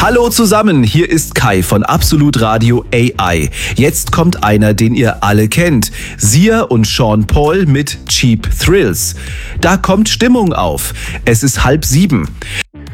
Hallo zusammen, hier ist Kai von Absolut Radio AI. Jetzt kommt einer, den ihr alle kennt. Sia und Sean Paul mit Cheap Thrills. Da kommt Stimmung auf. Es ist 6:30.